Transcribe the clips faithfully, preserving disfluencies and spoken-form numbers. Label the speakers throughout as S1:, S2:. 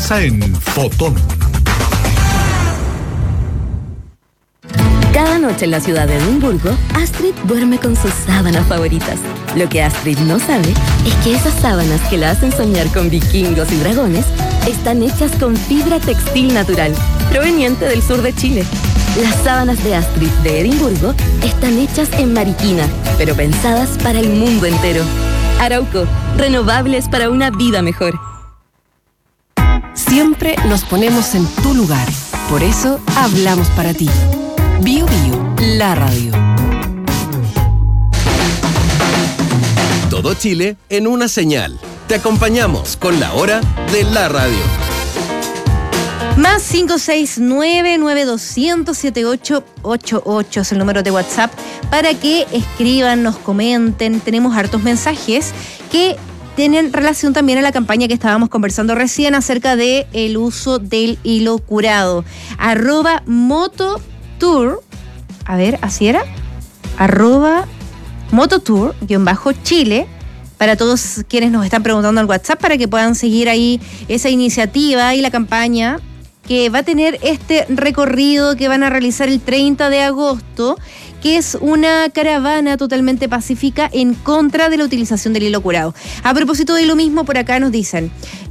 S1: comienza en Fotón.
S2: Cada noche en la ciudad de Edimburgo, Astrid duerme con sus sábanas favoritas. Lo que Astrid no sabe es que esas sábanas que la hacen soñar con vikingos y dragones están hechas con fibra textil natural, proveniente del sur de Chile. Las sábanas de Astrid de Edimburgo están hechas en Mariquina, pero pensadas para el mundo entero. Arauco, renovables para una vida mejor.
S3: Siempre nos ponemos en tu lugar. Por eso hablamos para ti. Bio Bio, la radio.
S4: Todo Chile en una señal. Te acompañamos con la hora de la radio.
S5: Más cinco seis nueve, nueve dos cero cero, siete ocho ocho ocho es el número de WhatsApp para que escriban, nos comenten. Tenemos hartos mensajes que tienen relación también a la campaña que estábamos conversando recién acerca de el uso del hilo curado. Arroba Mototour, a ver, ¿así era? Arroba Mototour, guión bajo Chile, para todos quienes nos están preguntando al WhatsApp, para que puedan seguir ahí esa iniciativa y la campaña que va a tener este recorrido que van a realizar el treinta de agosto, que es una caravana totalmente pacífica en contra de la utilización del hilo curado. A propósito de lo mismo, por acá nos dicen,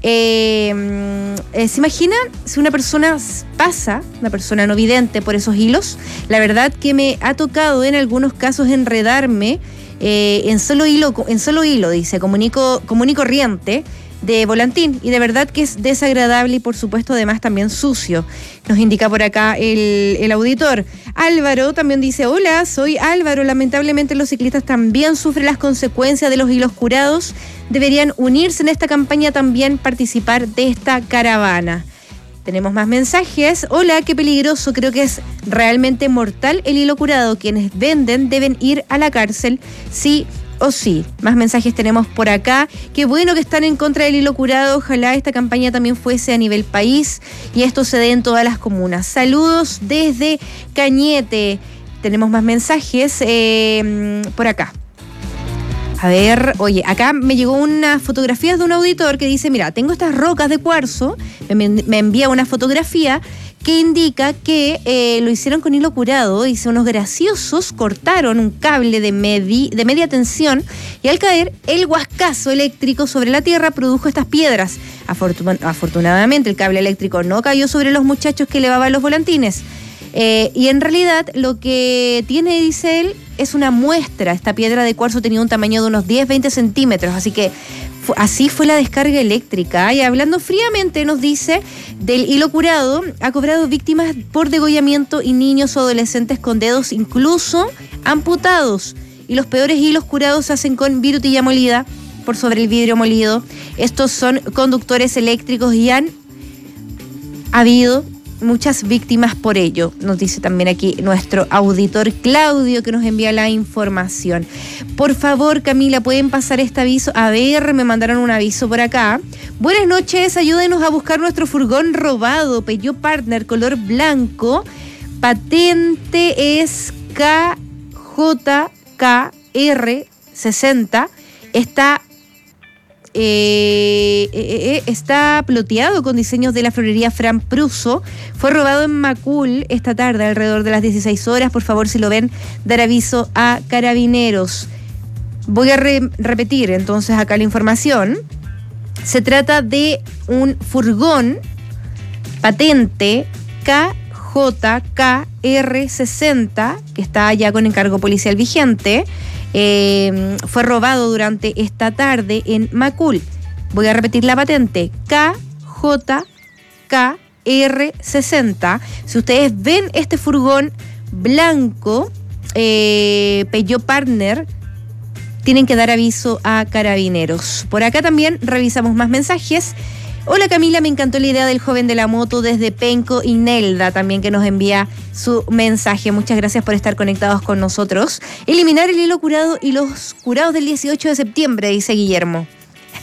S5: eh, eh, ¿se imaginan si una persona pasa, una persona no vidente, por esos hilos? La verdad que me ha tocado en algunos casos enredarme eh, en solo hilo, en solo hilo, dice, común y, común y corriente, de volantín, y de verdad que es desagradable y por supuesto además también sucio, nos indica por acá el, el auditor. Álvaro también dice, hola, soy Álvaro, lamentablemente los ciclistas también sufren las consecuencias de los hilos curados, deberían unirse en esta campaña, también participar de esta caravana. Tenemos más mensajes. Hola, qué peligroso, creo que es realmente mortal el hilo curado, quienes venden deben ir a la cárcel, sí o sí. Más mensajes tenemos por acá. Qué bueno que están en contra del hilo curado. Ojalá esta campaña también fuese a nivel país y esto se dé en todas las comunas. Saludos desde Cañete. Tenemos más mensajes eh, por acá. A ver, oye, acá me llegó unas fotografías de un auditor que dice, mira, tengo estas rocas de cuarzo, me, me envía una fotografía que indica que eh, lo hicieron con hilo curado. Dice, unos graciosos cortaron un cable de, medi, de media tensión y al caer el huascazo eléctrico sobre la tierra produjo estas piedras. Afortun- afortunadamente el cable eléctrico no cayó sobre los muchachos que elevaban los volantines. Eh, y en realidad lo que tiene, dice él, es una muestra. Esta piedra de cuarzo tenía un tamaño de unos diez a veinte centímetros, así que fu- así fue la descarga eléctrica. Y hablando fríamente, nos dice, del hilo curado ha cobrado víctimas por degollamiento y niños o adolescentes con dedos incluso amputados. Y los peores hilos curados se hacen con virutilla molida por sobre el vidrio molido. Estos son conductores eléctricos y han habido muchas víctimas por ello, nos dice también aquí nuestro auditor Claudio, que nos envía la información. Por favor, Camila, ¿pueden pasar este aviso? A ver, me mandaron un aviso por acá. Buenas noches, ayúdenos a buscar nuestro furgón robado, Peugeot Partner, color blanco, patente es K J K R sesenta, está Eh, eh, eh, está ploteado con diseños de la florería Fran Pruso. Fue robado en Macul esta tarde alrededor de las dieciséis horas. Por favor, si lo ven, dar aviso a Carabineros. Voy a re- repetir entonces acá la información. Se trata de un furgón patente K J K R sesenta que está ya con encargo policial vigente. Eh, fue robado durante esta tarde en Macul. Voy a repetir la patente, K J K R sesenta. Si ustedes ven este furgón blanco, eh, Peugeot Partner, tienen que dar aviso a Carabineros. Por acá también revisamos más mensajes. Hola Camila, me encantó la idea del joven de la moto desde Penco y Nelda también, que nos envía su mensaje. Muchas gracias por estar conectados con nosotros. Eliminar el hilo curado y los curados del dieciocho de septiembre, dice Guillermo.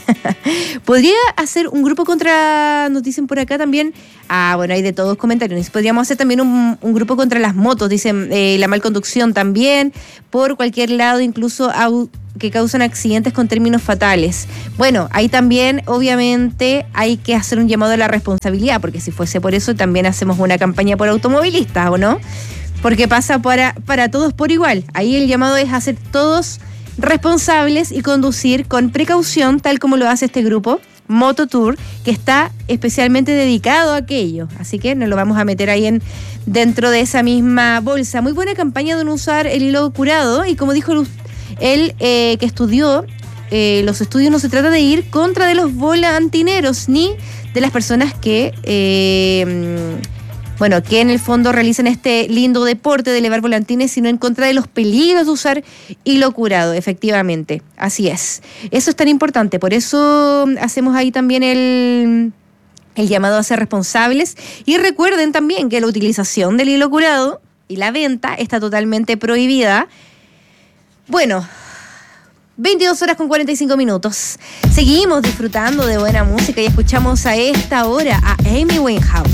S5: Podría hacer un grupo contra, nos dicen por acá también, ah, bueno, hay de todos comentarios. Podríamos hacer también un, un grupo contra las motos, dicen, eh, la malconducción también, por cualquier lado, incluso au, que causan accidentes con términos fatales. Bueno, ahí también, obviamente, hay que hacer un llamado a la responsabilidad, porque si fuese por eso, también hacemos una campaña por automovilistas, ¿o no? Porque pasa para, para todos por igual. Ahí el llamado es hacer todos responsables y conducir con precaución, tal como lo hace este grupo Mototour, que está especialmente dedicado a aquello. Así que nos lo vamos a meter ahí en dentro de esa misma bolsa. Muy buena campaña de no usar el hilo curado, y como dijo él, eh, que estudió, eh, los estudios no se trata de ir contra de los volantineros ni de las personas que eh, bueno, que en el fondo realizan este lindo deporte de elevar volantines, sino en contra de los peligros de usar hilo curado, efectivamente. Así es. Eso es tan importante. Por eso hacemos ahí también el, el llamado a ser responsables. Y recuerden también que la utilización del hilo curado y la venta está totalmente prohibida. Bueno, veintidós horas con cuarenta y cinco minutos. Seguimos disfrutando de buena música y escuchamos a esta hora a Amy Winehouse.